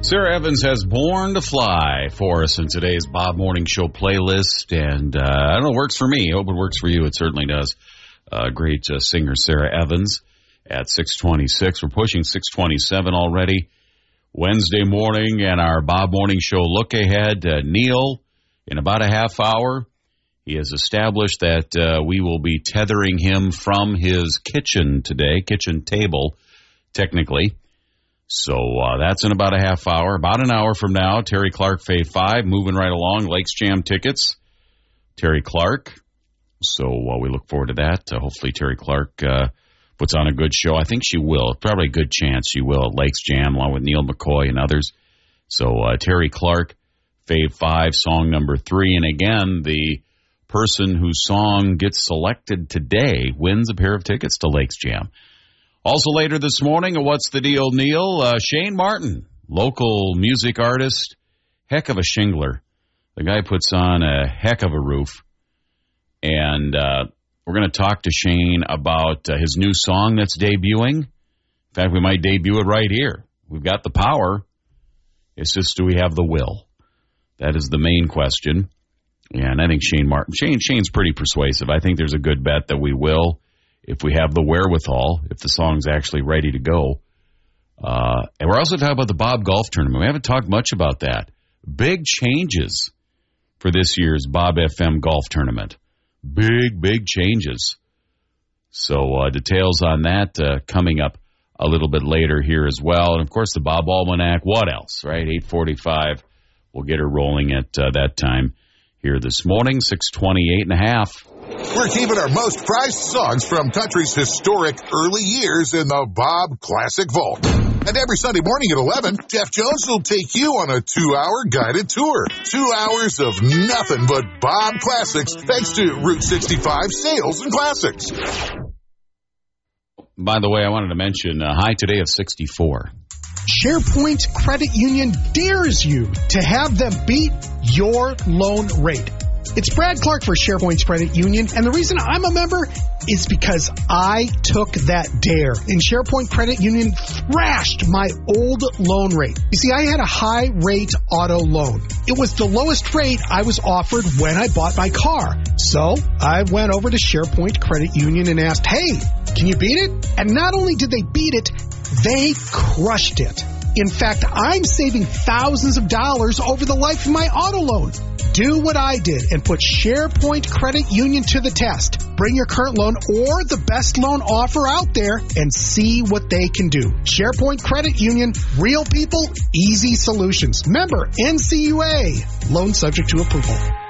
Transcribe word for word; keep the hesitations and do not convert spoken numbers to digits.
Sarah Evans has Born to Fly for us in today's Bob Morning Show playlist, and uh, I don't know, it works for me. I hope it works for you. It certainly does. Uh, great uh, singer Sarah Evans at six twenty-six. We're pushing six twenty-seven already. Wednesday morning, and our Bob Morning Show look ahead. Uh, Neil, in about a half hour, he has established that uh, we will be tethering him from his kitchen today, kitchen table, technically. So uh, that's in about a half hour. About an hour from now, Terry Clark, Fave five, moving right along. Lakes Jam tickets, Terry Clark. So uh, we look forward to that. Uh, hopefully Terry Clark uh, puts on a good show. I think she will. Probably a good chance she will at Lakes Jam, along with Neil McCoy and others. So uh, Terry Clark, Fave five, song number three. And again, the person whose song gets selected today wins a pair of tickets to Lakes Jam. Also later this morning, a What's the Deal, Neil? Uh, Shane Martin, local music artist, heck of a shingler. The guy puts on a heck of a roof. And uh, we're going to talk to Shane about uh, his new song that's debuting. In fact, we might debut it right here. We've got the power. It's just, do we have the will? That is the main question. And I think Shane Martin, Shane, Shane's pretty persuasive. I think there's a good bet that we will, if we have the wherewithal, if the song's actually ready to go. Uh, and we're also talking about the Bob Golf Tournament. We haven't talked much about that. Big changes for this year's Bob F M Golf Tournament. Big, big changes. So uh, details on that uh, coming up a little bit later here as well. And, of course, the Bob Almanac. What else, right? eight forty-five. We'll get her rolling at uh, that time here this morning, six twenty-eight and a half. We're keeping our most prized songs from country's historic early years in the Bob Classic Vault. And every Sunday morning at eleven, Jeff Jones will take you on a two-hour guided tour. Two hours of nothing but Bob Classics, thanks to Route sixty-five Sales and Classics. By the way, I wanted to mention a high today of sixty-four. SharePoint Credit Union dares you to have them beat your loan rate. It's Brad Clark for SharePoint Credit Union, and the reason I'm a member is because I took that dare, and SharePoint Credit Union thrashed my old loan rate. You see, I had a high-rate auto loan. It was the lowest rate I was offered when I bought my car. So I went over to SharePoint Credit Union and asked, hey, can you beat it? And not only did they beat it, they crushed it. In fact, I'm saving thousands of dollars over the life of my auto loan. Do what I did and put SharePoint Credit Union to the test. Bring your current loan or the best loan offer out there and see what they can do. SharePoint Credit Union, real people, easy solutions. Member N C U A. Loan subject to approval.